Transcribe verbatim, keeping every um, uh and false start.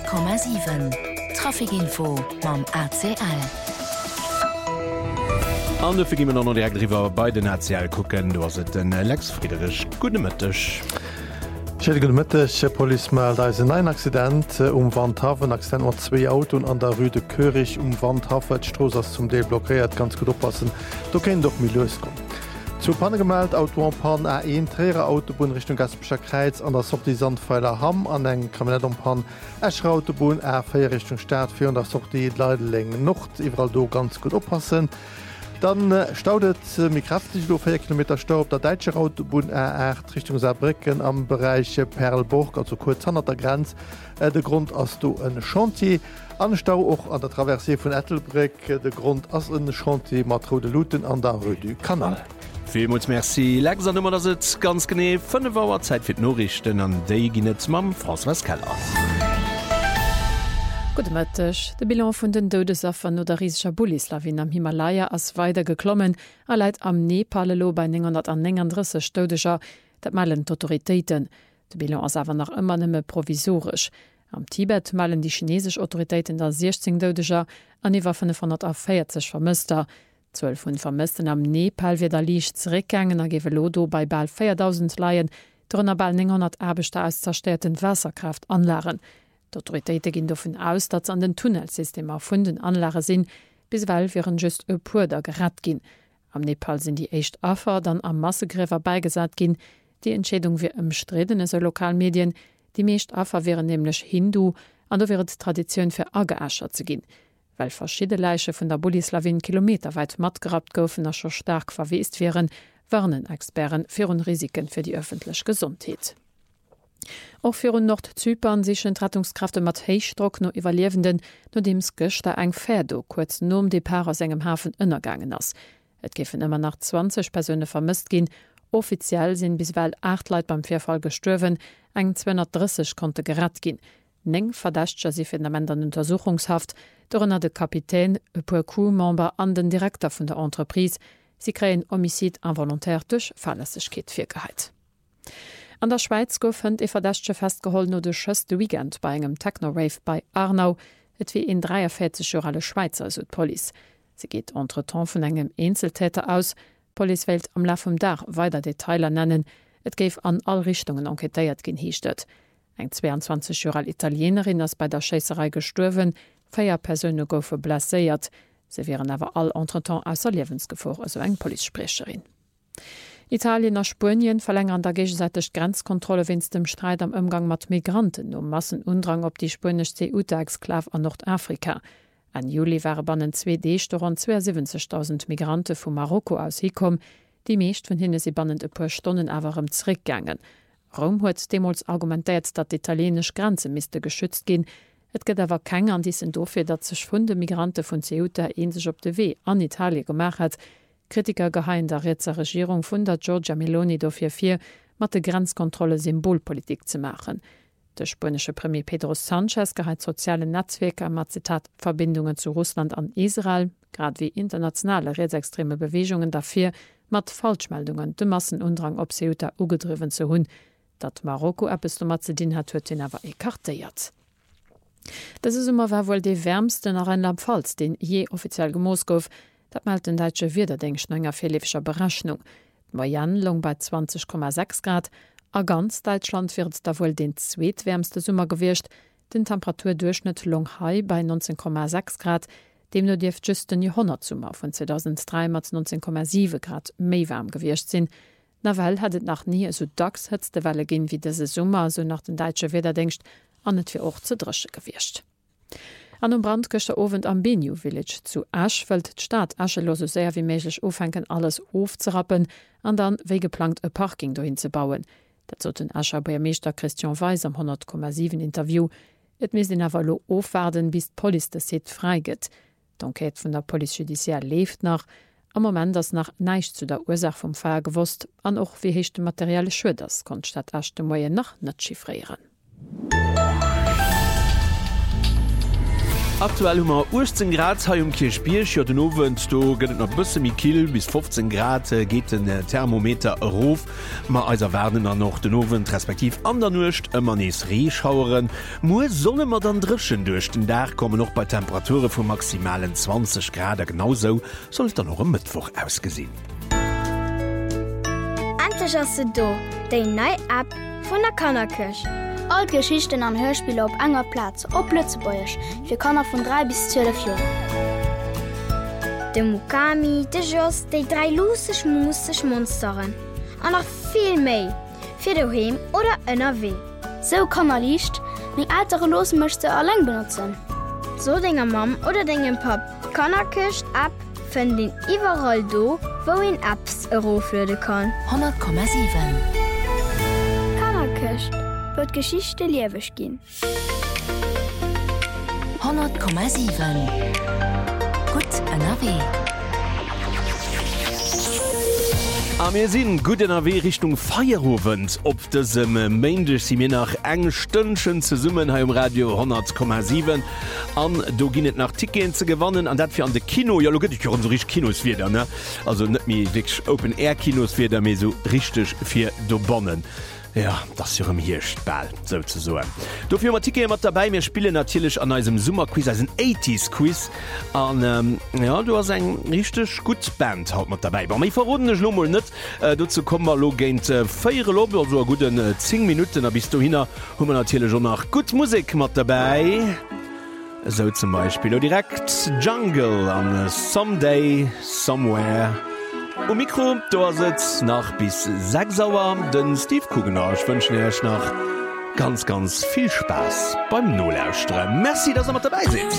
Komma sieben Trafikinfo mam A C L. An de vergi noch direkt riwer bei den A C L kucken, du se den Lex Friedrich Gudemëttech. Schëtech Polimal da is ein Accident um Wandhafen Accident mat zwei Autoen an der Rüde Körig um Wandhafen Stroos ass zum Deel blockéiert ganz gut oppassen. Du kenn doch mir los kom. Zu Panne gemeldt Autopan A een Träer Autobun Richtung Gaspescher Kreiz an der Sopp die Sandpfeiler Hamm an eng Kaminettompan Äschre Autobun Äfir Richtung Staat fir der Socht die Leideleng Nocht iwwer do ganz gut oppassen. Dann äh, staudet äh, mi kraftig do vier Kilometer Stau op der Deitsche Autobun R acht Richtung Saarbrücken am Bereich äh, Perlburg, also kurz an der Grenz. Äh, de Grund ass du en Chantier. An Stau och an der Traversée vun Ettelbrick, äh, de Grund ass en Chantier mat Rode Luten an der Rue du Kanal. Vielmals merci. Lex an Nummer sitzt ganz gené fünf Uhr Zeit fir Norrichten an déi ginnet mam François Keller. Gutmëttech, de Bilan vun den Dodesaffer no der riesescher Bullislawin am Himalaya ass weiter geklommen, er leit am Nepalelo bei neunhundertneununddreißig Dodeger, dat malen d'Autoritéiten. De Bilan ass awer nach ëmmer nëmme provisorisch. Am Tibet malen die chinesesch Autoritéiten der sechzehn Dodeger an iwwer fünfhundertvierzig Vermëster. zwölf vun Vermësten am Nepal wie der Liicht zeréckgängen a gewe Lodo bei bal viertausend Leiien, drnner bal neunhundert Erbeter aus zerstörten Wasserkraft anlaren. D'Autoritéite ginn davon aus, dat an den Tunnelsystemer vun den Anlage sinn, biswell wären just e puerder gerat ginn. Am Nepal sinn die echt Affer dann am Massegräver beigesat ginn. Die Entschädung wie ëmstreden eso Lokalmedien, die meescht Affer wären nämlich Hindu, an da wäret Tradition fir Ageäscher ze ginn. Weil verschiedene Leiche vun der Bullislawin kilometerweit mat gerat goufen a scho stark verweest wären, warnen Experten fir un Risiken fir die öffentlich Gesundheit. Auch für Nordzypern sichchen Rettungskräfte mat Heichstrock no Überlebenden, no dems Göchter eng Pferdo kurz nom de Paar aus engem Hafen ënnergangen ass. Et giffen immer nach zwanzig Personen vermisst gin. Offiziell sind bisweill acht Leiit beim Vierfall gestorven, eng zweihundertdreißig konnte gerat gin. Neng verdächtcher sie fir der Untersuchungshaft, dornner de Kapitän, e puer Crewmember an den Direktor vun der Entreprise. Sie kräen Homizid involontaire durch Fahrlässigkeit Virkeheit. An der Schweiz goufen e Verdächtche festgeholden no de schëste Weekend bei engem Techno-Rave bei Arnau, et wie en dreiundvierzig Jahre Schweizer Südpolice. Sie geht entretemps vun engem Einzeltäter aus. Police wählt am Lauf vom Dach weiter Detailer nennen. Et geif an all Richtungen enquetéiert gin hiechtet. Eng zweiundzwanzig Jahre Italienerin ass bei der Schäserei gestorven, feier Persönne goufe blaséiert. Se wären awer all entretemps ausser Lebensgefahr, also eng Polizsprecherin. Italien a Spien verlängern der gegenseitig Grenzkontrolle wins dem Streit am Umgang mat Migranten um Massenundrang op die spanisch C U T-Exklav an Nordafrika. An Juli waren bannen zwei D-Storen zweiundsiebzigtausend Migranten vu Marokko aus hikom, die meescht vun hinne sie bannen e puer Stunden awerem zrickgängen. Rom huet demols argumentéiert, dat d'italienisch Grenze miste geschützt gin. Et gët awer keng an diesen dofir, dat sech vun de Migrante vun Ceuta een sech op de W an Italie gemacht hat. Kritiker geheim der Rätzer Regierung vun der Giorgia Meloni dofir fir mat de Grenzkontrolle Symbolpolitik ze machen. De spanische Premier Pedro Sanchez geheit soziale Netzwerke mat Zitat Verbindungen zu Russland an Israel, grad wie internationale rechtsextreme Bewegungen dafür mat Falschmeldungen de Massenundrang op Ceuta ugedriven zu hunn, dat Marokko Appes du Mazedin hat huet den awer ekarteiert. Das is immer war wohl de wärmsten nach Rheinland-Pfalz, den je offiziell gemoos gouf. Dat malt den Deitsche Wiederdenkschen enger firlefscher Berechnung. Moyan long bei zwanzig Komma sechs Grad. A ganz Deutschland wird da wohl den zweetwärmste Summer gewircht. Den Temperaturdurchschnitt long high bei neunzehn Komma sechs Grad, dem nur die just den Jahrhundertsummer von zweitausenddrei mat neunzehn Komma sieben Grad méi warm gewircht sinn. Nawel hat et nach nie so dacks hëtzte Welle gin wie dese Summer, so nach den Deitsche Wiederdenkst, an net fir och ze dresche gewircht. An dem Brand gochte Ofent am Benue Village zu Asch wëlt d'Staat aschelose sehr wie méiglech ofenken alles ofzerappen, an dann wéi geplant e Parking dohin ze bauen. Dat zo den Ascher Bürgermeister Christian Weiss am hundert Komma sieben Interview. Et mis den Avalo ofwarden bis d'Police de Seet freiget. D'Enquête vun der Police Judiciaire left nach, am moment ass nach neicht zu der Ursach vum Feier gewost, an och wie hechte materielle Schweders kon Stadt Achte Moie nach net chiffrieren. Aktuell hummer achtzehn Grad ha um Kirchbierch ja den Owen do gëtt noch bësse mi Kill bis fünfzehn Grad äh, geht den äh, Thermometer erof ma eiser werden er noch den Owen respektiv an der nucht ëmmer nees Reeschaueren Mo solle mat dann drschen duch den Dach komme noch bei Temperature vu maximalen zwanzig Grad genauso soll dann noch am Mittwoch ausgesehen. Antech as se do déi nei App vun der Kannerkirch. All Geschichten an Hörspiele op enger Platz op Lützebäuerch fir Kanner vun drei bis zwölf Joer. De Mukami, de Joss, déi drei lusech musech Monsteren. An noch viel méi, fir doheem oder ënner weh. So kannner liicht, még ältere Losen mëchte alleng benutzen. So dinger Mam oder degem Pap Kannerkircht App fën den iwwerall do, wo en Apps eroflöde kann. hundert Komma sieben. Kannerkircht wird Geschichte liewech gin. hundert Komma sieben. Gut N R W. Am mir sinn gut N R W Richtung Feierowend op dessem Maindech si mir nach eng Stënchen ze summen ha um Radio hundert Komma sieben an do ginnet nach Ticken ze gewannen an dat fir an de Kino ja lo gëtt ich so rich Kinos wieder ne also net mi wich Open Air Kinos fir der me so richtig fir do bonnen. Ja, das ist ja im Hirschball, so zu sagen. Dafür haben wir mat dabei, wir spielen natürlich an einem Sommerquiz, also ein achtziger-Quiz. Und ähm, ja, du hast eine richtig gute Band halt mit dabei. Aber ich verrate nicht noch mal nicht. Äh, dazu kommen wir noch gegen äh, vier Lob, also eine gute äh, zehn Minuten. Da bist du hin, haben wir natürlich auch noch gute Musik mit dabei. So zum Beispiel auch direkt Jungle an äh, Someday, Somewhere. O Mikro do sitzt nach bis sechs Sauer den Steve Kugener. Ich wünsche euch noch ganz ganz viel Spaß beim Nullausström. Merci, dass ihr mit dabei seid.